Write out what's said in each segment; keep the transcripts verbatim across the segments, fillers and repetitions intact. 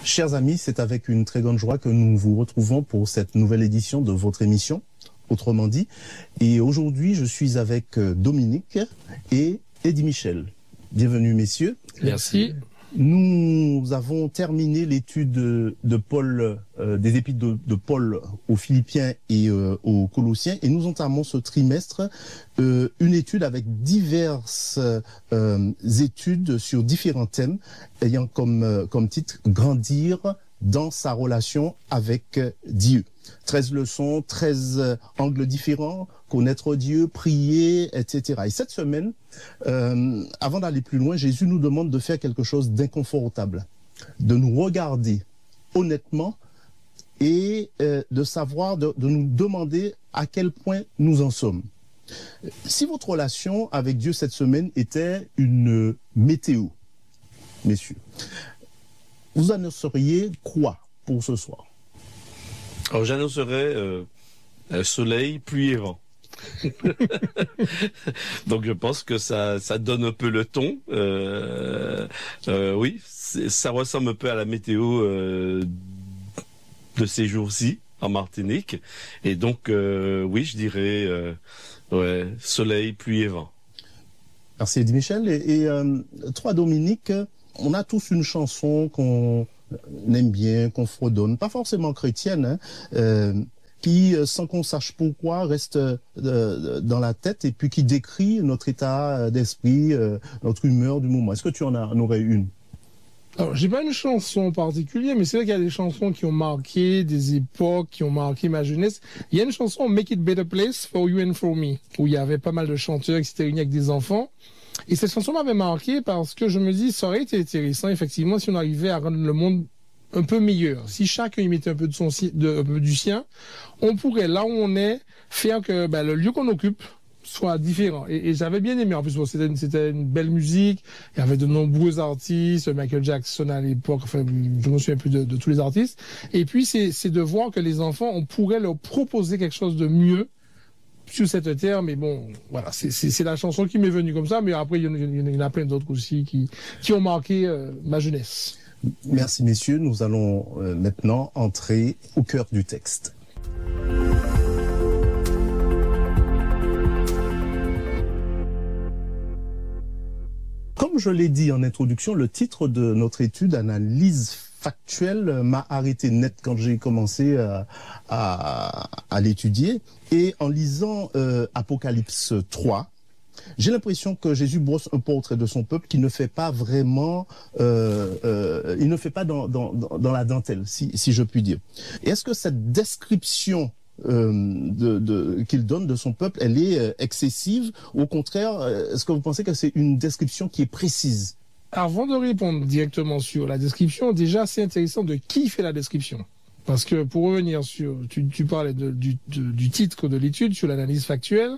Chers amis, c'est avec une très grande joie que nous vous retrouvons pour cette nouvelle édition de votre émission, Autrement dit. Et aujourd'hui, je suis avec Dominique et Eddie Michel. Bienvenue, messieurs. Merci. Nous avons terminé l'étude de Paul, euh, des épîtres de, de Paul aux Philippiens et euh, aux Colossiens, et nous entamons ce trimestre euh, une étude avec diverses euh, études sur différents thèmes, ayant comme, euh, comme titre « Grandir dans sa relation avec Dieu ». treize leçons, treize angles différents, connaître Dieu, prier, et cetera. Et cette semaine, euh, avant d'aller plus loin, Jésus nous demande de faire quelque chose d'inconfortable, de nous regarder honnêtement et euh, de savoir, de, de nous demander à quel point nous en sommes. Si votre relation avec Dieu cette semaine était une météo, messieurs, vous annonceriez quoi pour ce soir? Alors j'annoncerais euh, soleil, pluie et vent. Donc je pense que ça, ça donne un peu le ton. Euh, euh, oui, ça ressemble un peu à la météo euh, de ces jours-ci en Martinique. Et donc euh, oui, je dirais euh, ouais, soleil, pluie et vent. Merci Eddie Michel. Et, et euh, toi Dominique, on a tous une chanson qu'on aime bien, qu'on fredonne, pas forcément chrétienne, hein, euh, qui, sans qu'on sache pourquoi, reste euh, dans la tête et puis qui décrit notre état d'esprit, euh, notre humeur du moment. Est-ce que tu en, as, en aurais une? Alors, j'ai pas une chanson en particulier, mais c'est vrai qu'il y a des chansons qui ont marqué des époques, qui ont marqué ma jeunesse. Il y a une chanson, Make It Better Place for You and for Me, où il y avait pas mal de chanteurs qui s'étaient réunis avec des enfants. Et cette chanson m'avait marqué parce que je me dis, ça aurait été intéressant, effectivement, si on arrivait à rendre le monde un peu meilleur. Si chacun y mettait un peu de son, de, un peu du sien, on pourrait, là où on est, faire que ben, le lieu qu'on occupe soit différent. Et, et j'avais bien aimé. En plus, bon, c'était, une, c'était une belle musique. Il y avait de nombreux artistes, Michael Jackson à l'époque. Enfin, je me souviens plus de, de tous les artistes. Et puis, c'est, c'est de voir que les enfants, on pourrait leur proposer quelque chose de mieux sur cette terre, mais bon, voilà, c'est, c'est, c'est la chanson qui m'est venue comme ça, mais après, il y en a, il y en a plein d'autres aussi qui, qui ont marqué euh, ma jeunesse. Merci messieurs, nous allons euh, maintenant entrer au cœur du texte. Comme je l'ai dit en introduction, le titre de notre étude, Analyse factuelle, m'a arrêté net quand j'ai commencé à, à, à l'étudier. Et en lisant euh, Apocalypse trois, j'ai l'impression que Jésus brosse un portrait de son peuple qui ne fait pas vraiment, euh, euh, il ne fait pas dans, dans, dans la dentelle, si, si je puis dire. Et est-ce que cette description euh, de, de, qu'il donne de son peuple, elle est euh, excessive, ou au contraire, est-ce que vous pensez que c'est une description qui est précise? Avant de répondre directement sur la description, déjà c'est intéressant de qui fait la description. Parce que pour revenir sur, tu, tu parlais de, du, de, du titre de l'étude sur l'analyse factuelle,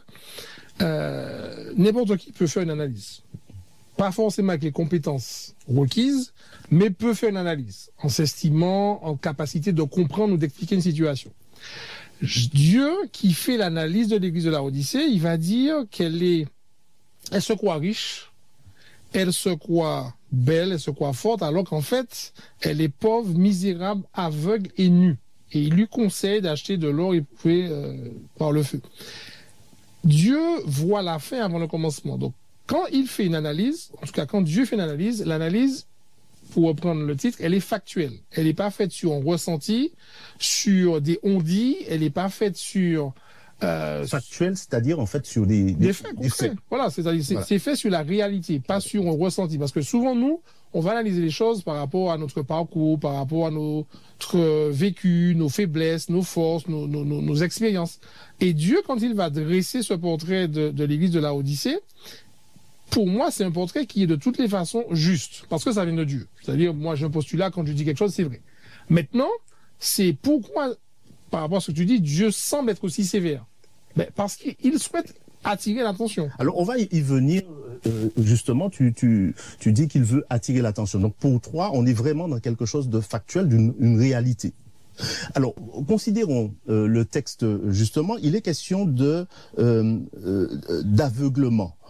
euh, n'importe qui peut faire une analyse. Pas forcément avec les compétences requises, mais peut faire une analyse en s'estimant en capacité de comprendre ou d'expliquer une situation. Dieu qui fait l'analyse de l'église de Laodicée, il va dire qu'elle est, elle se croit riche, elle se croit belle, elle se croit forte, alors qu'en fait, elle est pauvre, misérable, aveugle et nue. Et il lui conseille d'acheter de l'or éprouvé euh, par le feu. Dieu voit la fin avant le commencement. Donc, quand il fait une analyse, en tout cas, quand Dieu fait une analyse, l'analyse, pour reprendre le titre, elle est factuelle. Elle n'est pas faite sur un ressenti, sur des on-dit, elle n'est pas faite sur... Euh, factuel, c'est-à-dire en fait sur des, des, des faits. Des faits. Voilà, c'est-à-dire c'est, voilà. c'est fait sur la réalité, pas sur un ressenti. Parce que souvent, nous, on va analyser les choses par rapport à notre parcours, par rapport à notre vécu, nos faiblesses, nos forces, nos, nos, nos, nos expériences. Et Dieu, quand il va dresser ce portrait de, de l'église de Laodicée, pour moi, c'est un portrait qui est de toutes les façons juste, parce que ça vient de Dieu. C'est-à-dire, moi, j'ai un postulat, quand je dis quelque chose, c'est vrai. Maintenant, c'est pourquoi, par rapport à ce que tu dis, Dieu semble être aussi sévère. Ben, parce qu'il souhaite attirer l'attention. Alors, on va y venir, euh, justement, tu, tu, tu dis qu'il veut attirer l'attention. Donc, pour toi, on est vraiment dans quelque chose de factuel, d'une une réalité. Alors, considérons euh, le texte, justement, il est question de euh, euh, d'aveuglement.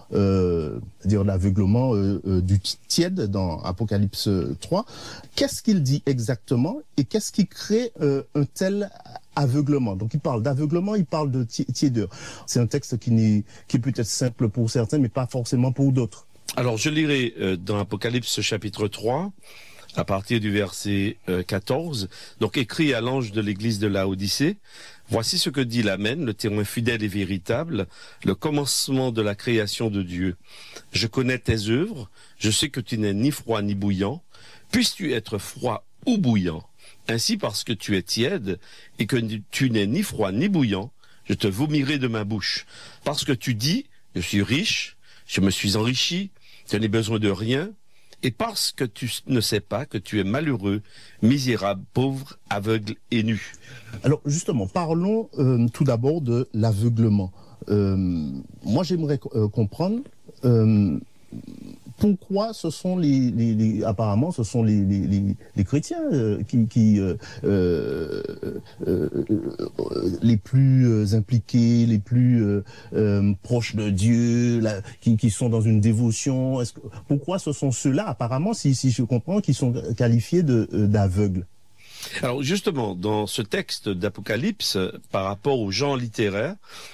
euh, dire l'aveuglement euh, euh, du tiède dans Apocalypse trois. Qu'est-ce qu'il dit exactement et qu'est-ce qui crée euh, un tel aveuglement? Donc il parle d'aveuglement, il parle de tiédeur. C'est un texte qui, n'est, qui est peut-être simple pour certains, mais pas forcément pour d'autres. Alors je lirai euh, dans Apocalypse chapitre trois, à partir du verset euh, quatorze, donc écrit à l'ange de l'église de Laodicée, voici ce que dit l'Amen, le témoin fidèle et véritable, le commencement de la création de Dieu. Je connais tes œuvres, je sais que tu n'es ni froid ni bouillant. Puisses-tu être froid ou bouillant? Ainsi, parce que tu es tiède et que tu n'es ni froid ni bouillant, je te vomirai de ma bouche. Parce que tu dis, je suis riche, je me suis enrichi, je n'ai besoin de rien, et parce que tu ne sais pas que tu es malheureux, misérable, pauvre, aveugle et nu. Alors justement, parlons euh, tout d'abord de l'aveuglement. Euh, moi, j'aimerais euh, comprendre euh, pourquoi ce sont les, les, les apparemment ce sont les, les, les, les chrétiens euh, qui, qui euh, euh, euh, euh, les plus impliqués, les plus euh, euh, proches de Dieu, là, qui, qui sont dans une dévotion. Est-ce que, pourquoi ce sont ceux-là, apparemment, si, si je comprends, qui sont qualifiés de, euh, d'aveugles? Alors justement, dans ce texte d'Apocalypse, par rapport aux gens littéraires,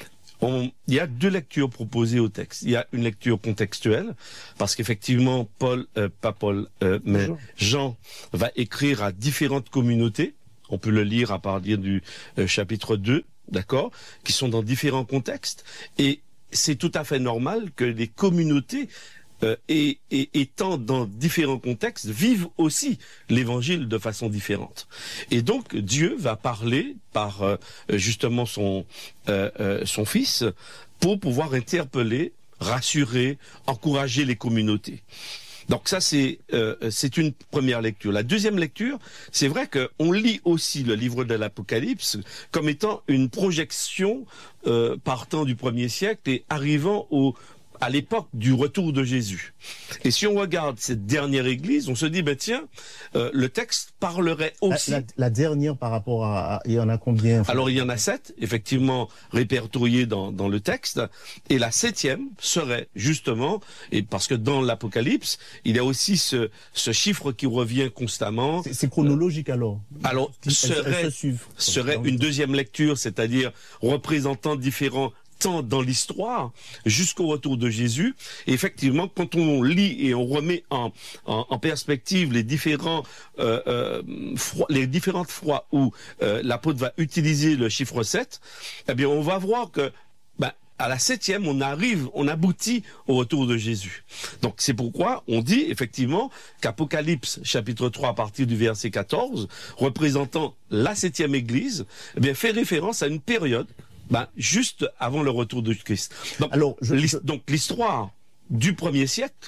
On, il y a deux lectures proposées au texte. Il y a une lecture contextuelle, parce qu'effectivement, Paul, euh, pas Paul, euh, mais Jean va écrire à différentes communautés. On peut le lire à partir du euh, chapitre deux, d'accord, qui sont dans différents contextes. Et c'est tout à fait normal que les communautés Euh, et, et étant dans différents contextes, vivent aussi l'évangile de façon différente. Et donc Dieu va parler par euh, justement son euh, euh, son Fils pour pouvoir interpeller, rassurer, encourager les communautés. Donc ça c'est euh, c'est une première lecture. La deuxième lecture, c'est vrai qu'on lit aussi le livre de l'Apocalypse comme étant une projection euh, partant du premier siècle et arrivant au à l'époque du retour de Jésus. Et si on regarde cette dernière église, on se dit, ben tiens, euh, le texte parlerait aussi... La, la, la dernière par rapport à... Il y en a combien? Alors il y en a sept, effectivement, répertoriés dans, dans le texte. Et la septième serait justement, et parce que dans l'Apocalypse, il y a aussi ce, ce chiffre qui revient constamment. C'est, c'est chronologique alors? Alors, serait, serait une deuxième lecture, c'est-à-dire représentant différents temps dans l'histoire jusqu'au retour de Jésus. Et effectivement, quand on lit et on remet en, en, en perspective les différents euh, euh, froids, les différentes fois où euh, l'apôtre va utiliser le chiffre sept, eh bien on va voir que ben, à la septième, on arrive, on aboutit au retour de Jésus. Donc c'est pourquoi on dit effectivement qu'Apocalypse chapitre trois à partir du verset quatorze, représentant la septième église, eh bien fait référence à une période Ben, juste avant le retour de Christ. Donc, Alors, je, je... donc l'histoire du premier siècle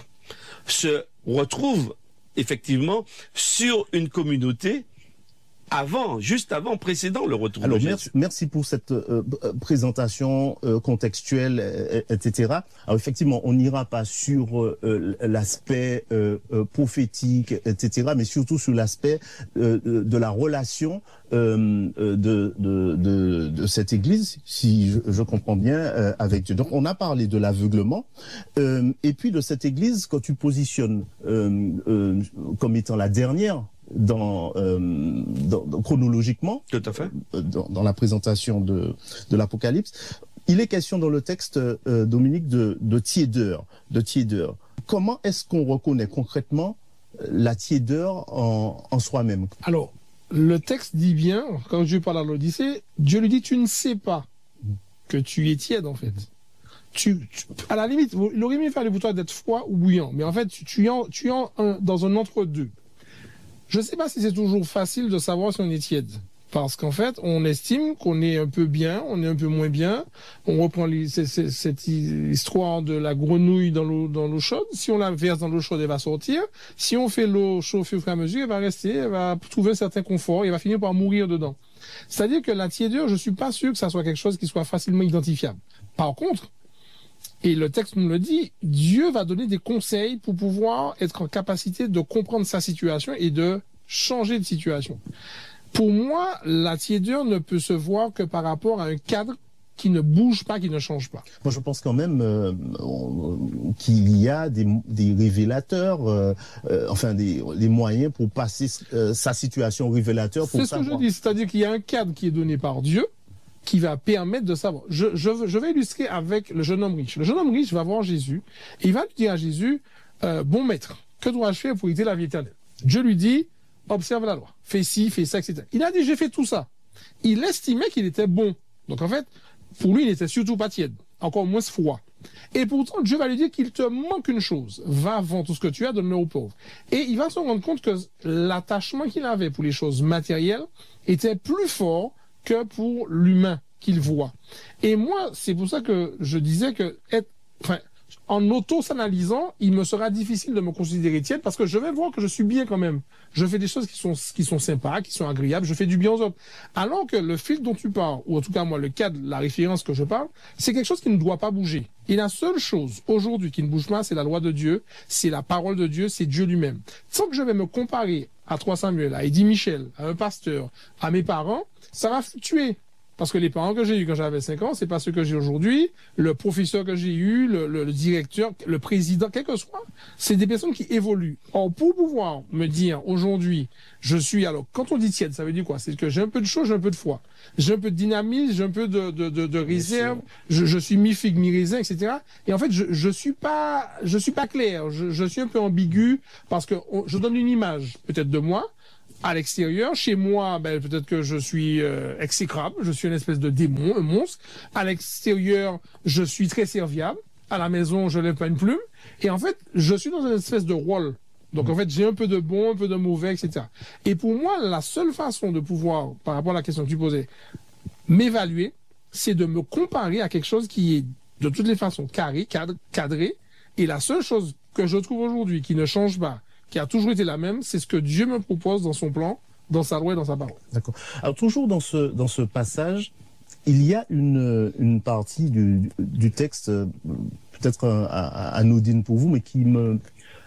se retrouve effectivement sur une communauté avant, juste avant, précédent le retour Alors, de Jésus. Merci, merci pour cette euh, présentation euh, contextuelle, et, et cetera. Alors effectivement, on n'ira pas sur euh, l'aspect euh, euh, prophétique, et cetera, mais surtout sur l'aspect euh, de la relation euh, de, de, de, de cette Église, si je, je comprends bien, euh, avec Dieu. Donc on a parlé de l'aveuglement, euh, et puis de cette Église, quand tu positionnes euh, euh, comme étant la dernière, Dans, euh, dans, dans, chronologiquement, tout à fait, dans, dans la présentation de, de l'Apocalypse, il est question dans le texte, euh, Dominique, de, de tiédeur, de tiédeur. Comment est-ce qu'on reconnaît concrètement la tiédeur en, en soi-même? Alors, le texte dit bien, quand Dieu parle à l'Odyssée, Dieu lui dit, tu ne sais pas que tu es tiède, en fait. Tu, tu, à la limite, il aurait mieux fallu pour toi d'être froid ou bouillant, mais en fait, tu, tu es, en, tu es en, un, dans un entre-deux. Je ne sais pas si c'est toujours facile de savoir si on est tiède. Parce qu'en fait, on estime qu'on est un peu bien, on est un peu moins bien. On reprend les, c- c- cette histoire de la grenouille dans l'eau, dans l'eau chaude. Si on la verse dans l'eau chaude, elle va sortir. Si on fait l'eau chauffer au fur et à mesure, elle va rester, elle va trouver un certain confort, et elle va finir par mourir dedans. C'est-à-dire que la tiédeur, je ne suis pas sûr que ça soit quelque chose qui soit facilement identifiable. Par contre, et le texte nous le dit, Dieu va donner des conseils pour pouvoir être en capacité de comprendre sa situation et de changer de situation. Pour moi, la tiédeur ne peut se voir que par rapport à un cadre qui ne bouge pas, qui ne change pas. Moi, je pense quand même euh, qu'il y a des, des révélateurs, euh, euh, enfin des les moyens pour passer euh, sa situation au révélateur. C'est ce que je dis, c'est-à-dire qu'il y a un cadre qui est donné par Dieu qui va permettre de savoir. Je, je, je vais illustrer avec le jeune homme riche. Le jeune homme riche va voir Jésus et il va lui dire à Jésus, euh, bon maître, que dois-je faire pour hériter la vie éternelle? Dieu lui dit, observe la loi, fais ci, fais ça, et cetera. Il a dit, j'ai fait tout ça. Il estimait qu'il était bon. Donc en fait, pour lui, il n'était surtout pas tiède, encore moins froid. Et pourtant, Dieu va lui dire qu'il te manque une chose. Va vendre tout ce que tu as, donne-le aux pauvres. Et il va se rendre compte que l'attachement qu'il avait pour les choses matérielles était plus fort que pour l'humain qu'il voit. Et moi, c'est pour ça que je disais que être, enfin, en auto-s'analysant, il me sera difficile de me considérer tiède parce que je vais voir que je suis bien quand même. Je fais des choses qui sont, qui sont sympas, qui sont agréables, je fais du bien aux autres. Alors que le fil dont tu parles, ou en tout cas moi, le cadre, la référence que je parle, c'est quelque chose qui ne doit pas bouger. Et la seule chose aujourd'hui qui ne bouge pas, c'est la loi de Dieu, c'est la parole de Dieu, c'est Dieu lui-même. Sans que je vais me comparer à trois Samuel, à Eddie Michel, à un pasteur, à mes parents, ça va fluctuer. Parce que les parents que j'ai eus quand j'avais cinq ans, c'est pas ceux que j'ai aujourd'hui. Le professeur que j'ai eu, le, le, le directeur, le président, quel que soit, c'est des personnes qui évoluent. Or, pour pouvoir me dire aujourd'hui, je suis, alors, quand on dit tiède, ça veut dire quoi? C'est que j'ai un peu de chaud, j'ai un peu de froid. J'ai un peu de dynamisme, j'ai un peu de, de, de, de réserve. Je, je suis mi-figue, mi-raisin, et cetera. Et en fait, je, je suis pas, je suis pas clair. Je, je suis un peu ambigu parce que on, je donne une image, peut-être de moi. À l'extérieur, chez moi, ben, peut-être que je suis euh, exécrable, je suis une espèce de démon, un monstre. À l'extérieur, je suis très serviable. À la maison, je lève pas une plume. Et en fait, je suis dans une espèce de rôle. Donc en fait, j'ai un peu de bon, un peu de mauvais, et cetera. Et pour moi, la seule façon de pouvoir, par rapport à la question que tu posais, m'évaluer, c'est de me comparer à quelque chose qui est de toutes les façons carré, cadre, cadré. Et la seule chose que je trouve aujourd'hui qui ne change pas, qui a toujours été la même, c'est ce que Dieu me propose dans son plan, dans sa loi et dans sa parole. D'accord. Alors toujours dans ce, dans ce passage, il y a une, une partie du, du texte, peut-être anodine pour vous, mais qui me,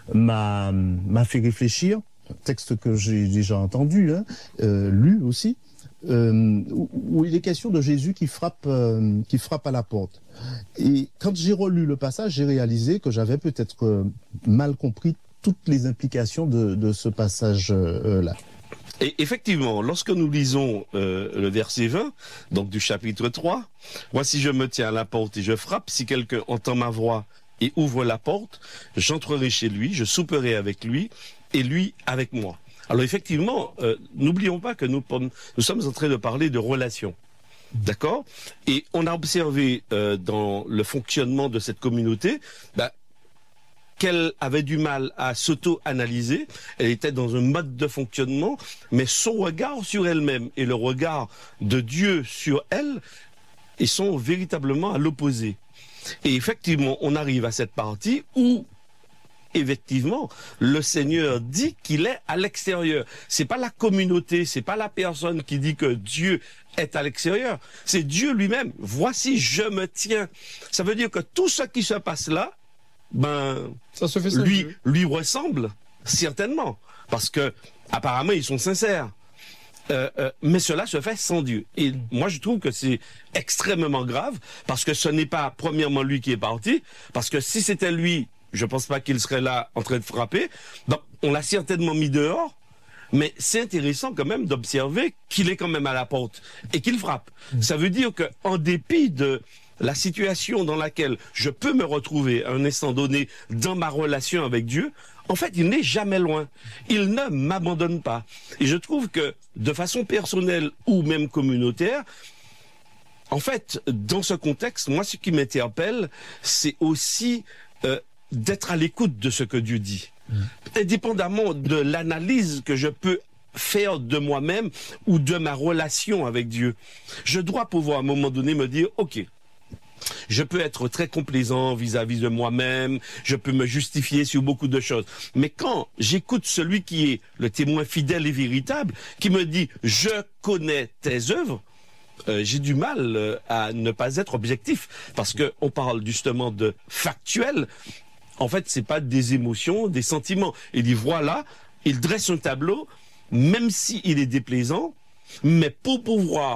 m'a, m'a fait réfléchir, un texte que j'ai déjà entendu, hein, euh, lu aussi, euh, où, où il est question de Jésus qui frappe, euh, qui frappe à la porte. Et quand j'ai relu le passage, j'ai réalisé que j'avais peut-être euh, mal compris toutes les implications de, de ce passage-là. Euh, Et effectivement, lorsque nous lisons euh, le verset vingt, donc du chapitre trois, « Voici je me tiens à la porte et je frappe, si quelqu'un entend ma voix et ouvre la porte, j'entrerai chez lui, je souperai avec lui et lui avec moi. » Alors effectivement, euh, n'oublions pas que nous, nous sommes en train de parler de relations. D'accord? Et on a observé euh, dans le fonctionnement de cette communauté, bah, qu'elle avait du mal à s'auto-analyser, elle était dans un mode de fonctionnement, mais son regard sur elle-même et le regard de Dieu sur elle, ils sont véritablement à l'opposé. Et effectivement, on arrive à cette partie où, effectivement, le Seigneur dit qu'il est à l'extérieur. C'est pas la communauté, c'est pas la personne qui dit que Dieu est à l'extérieur, c'est Dieu lui-même. Voici, je me tiens. Ça veut dire que tout ce qui se passe là, ben, ça se fait lui, lui ressemble, certainement, parce que apparemment ils sont sincères. Euh, euh, mais cela se fait sans Dieu. Et moi, je trouve que c'est extrêmement grave, parce que ce n'est pas, premièrement, lui qui est parti, parce que si c'était lui, je pense pas qu'il serait là en train de frapper. Donc, on l'a certainement mis dehors, mais c'est intéressant quand même d'observer qu'il est quand même à la porte et qu'il frappe. Mmh. Ça veut dire que, en dépit de la situation dans laquelle je peux me retrouver à un instant donné dans ma relation avec Dieu, en fait, il n'est jamais loin. Il ne m'abandonne pas. Et je trouve que, de façon personnelle ou même communautaire, en fait, dans ce contexte, moi, ce qui m'interpelle, c'est aussi euh, d'être à l'écoute de ce que Dieu dit. Mmh. Indépendamment de l'analyse que je peux faire de moi-même ou de ma relation avec Dieu. Je dois pouvoir, à un moment donné, me dire, OK, je peux être très complaisant vis-à-vis de moi-même, je peux me justifier sur beaucoup de choses. Mais quand j'écoute celui qui est le témoin fidèle et véritable, qui me dit « je connais tes œuvres », euh, j'ai du mal euh, à ne pas être objectif. Parce qu'on parle justement de factuel. En fait, c'est pas des émotions, des sentiments. Il dit « voilà », il dresse un tableau, même s'il est déplaisant, mais pour pouvoir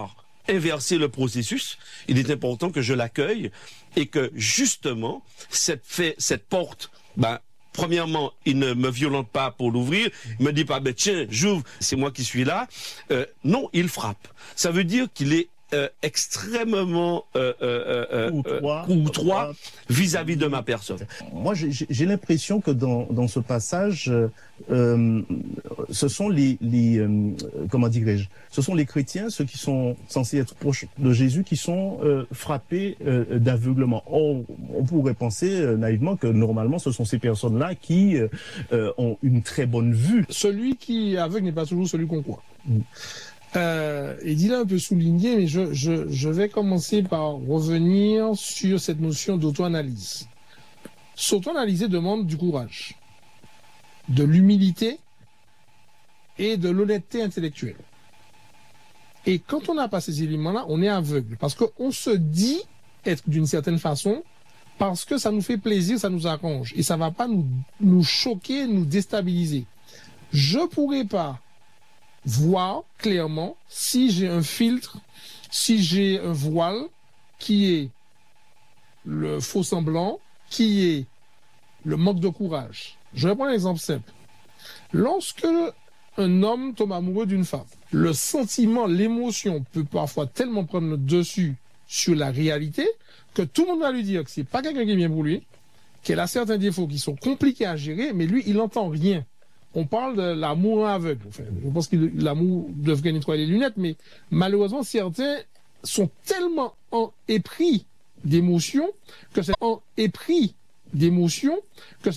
inverser le processus, il est important que je l'accueille et que justement cette fait, cette porte, ben premièrement, il ne me violente pas pour l'ouvrir, il me dit pas ben tiens, j'ouvre, c'est moi qui suis là. Euh, non, il frappe. Ça veut dire qu'il est Euh, extrêmement euh, euh, euh, courtois, courtois vis-à-vis de ma personne. Moi, j'ai l'impression que dans, dans ce passage, euh, ce sont les, les euh, comment dirais-je, ce sont les chrétiens, ceux qui sont censés être proches de Jésus, qui sont euh, frappés euh, d'aveuglement. Or, on pourrait penser euh, naïvement que normalement, ce sont ces personnes-là qui euh, ont une très bonne vue. Celui qui est aveugle n'est pas toujours celui qu'on croit. Mm. Euh, et il a un peu souligné, mais je, je, je vais commencer par revenir sur cette notion d'auto-analyse. S'auto-analyser demande du courage, de l'humilité et de l'honnêteté intellectuelle. Et quand on n'a pas ces éléments-là, on est aveugle, parce qu'on se dit être d'une certaine façon, parce que ça nous fait plaisir, ça nous arrange, et ça ne va pas nous, nous choquer, nous déstabiliser. Je ne pourrais pas voir clairement si j'ai un filtre, si j'ai un voile qui est le faux semblant, qui est le manque de courage. Je vais prendre un exemple simple. Lorsque un homme tombe amoureux d'une femme, le sentiment, l'émotion peut parfois tellement prendre le dessus sur la réalité que tout le monde va lui dire que c'est pas quelqu'un qui est bien pour lui, qu'elle a certains défauts qui sont compliqués à gérer, mais lui, il n'entend rien. On parle de l'amour aveugle. Enfin, je pense que l'amour devrait nettoyer les lunettes, mais malheureusement, certains sont tellement en épris d'émotions que c'est en épris d'émotions que